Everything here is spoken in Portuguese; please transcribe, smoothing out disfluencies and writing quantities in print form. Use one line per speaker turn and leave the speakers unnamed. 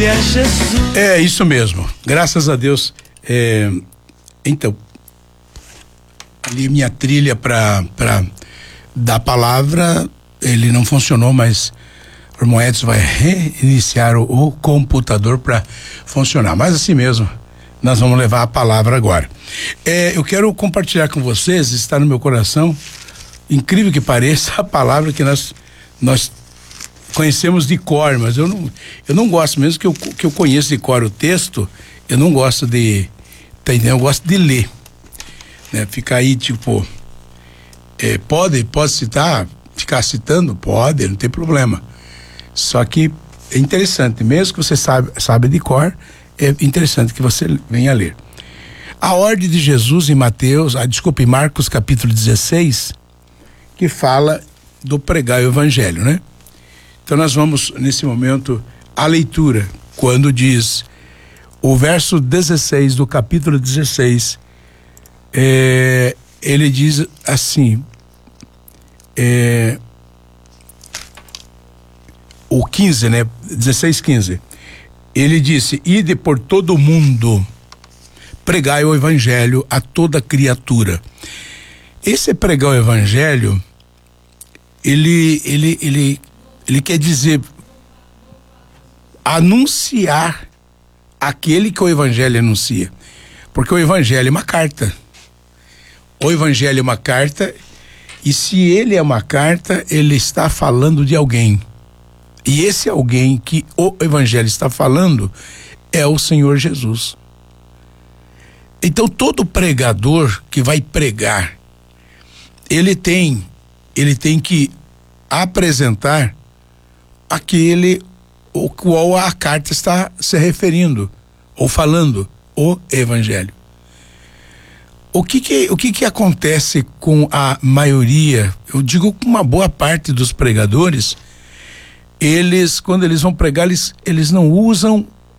é Jesus.
É isso mesmo, graças a Deus. Então, ali minha trilha para dar palavra, ele não funcionou, mas o irmão Edson vai reiniciar o computador para funcionar. Mas assim mesmo, nós vamos levar a palavra agora. Eu quero compartilhar com vocês, está no meu coração, incrível que pareça, a palavra que nós conhecemos de cor, mas eu não gosto, mesmo que eu conheço de cor o texto, eu não gosto de, tá entendendo? Eu gosto de ler, né? Ficar aí tipo, pode citar, ficar citando, pode, não tem problema. Só que é interessante, mesmo que você sabe de cor, é interessante que você venha ler. A ordem de Jesus em Marcos capítulo 16, que fala do pregar o evangelho, né? Então nós vamos, nesse momento, a leitura, quando diz, o verso 16 do capítulo 16, ele diz assim, o 15, né? 16:15. Ele disse: ide por todo o mundo, pregai o evangelho a toda criatura. Esse pregar o evangelho, ele quer dizer anunciar aquele que o evangelho anuncia. Porque o evangelho é uma carta. O evangelho é uma carta, e se ele é uma carta, ele está falando de alguém. E esse alguém que o evangelho está falando é o Senhor Jesus. Então todo pregador que vai pregar, ele tem que apresentar aquele o qual a carta está se referindo ou falando, o evangelho. O que acontece com a maioria, eu digo com uma boa parte dos pregadores, quando eles vão pregar, eles não usam